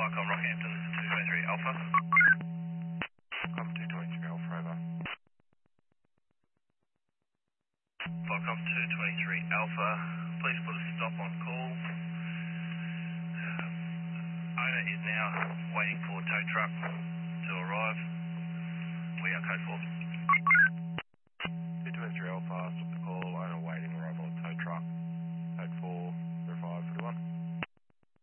Falcon Rockhampton, this is 223 Alpha. Come 223 Alpha, over. Falcon 223 Alpha, please put a stop on call. Owner is now waiting for tow truck to arrive. We are code 4.